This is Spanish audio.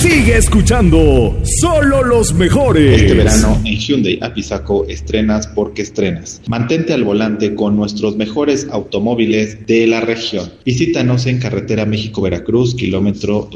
Sigue escuchando solo los mejores. Este verano en Hyundai Apizaco estrenas porque estrenas. Mantente al volante con nuestros mejores automóviles de la región. Visítanos en carretera México-Veracruz, kilómetro